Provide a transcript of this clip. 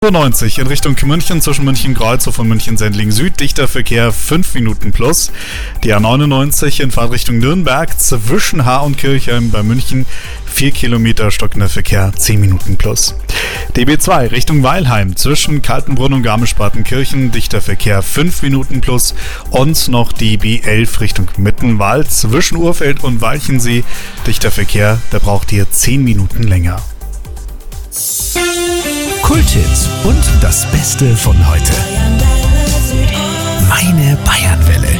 90 in Richtung München zwischen München-Kreuzhof und München-Sendling Süd, dichter Verkehr 5 Minuten plus. Die A99 in Fahrtrichtung Nürnberg zwischen Haar und Kirchheim bei München 4 Kilometer stockender Verkehr 10 Minuten plus. Die B2 Richtung Weilheim zwischen Kaltenbrunn und Garmisch-Partenkirchen, dichter Verkehr 5 Minuten plus. Und noch die B11 Richtung Mittenwald zwischen Urfeld und Walchensee, dichter Verkehr, der braucht hier 10 Minuten länger. Kulthits und das Beste von heute. Meine Bayernwelle.